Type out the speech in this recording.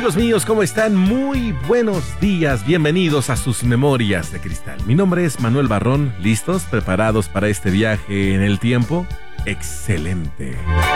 amigos míos? ¿Cómo están? Muy buenos días, bienvenidos a sus Memorias de Cristal. Mi nombre es Manuel Barrón, ¿listos? ¿Preparados para este viaje en el tiempo? ¡Excelente!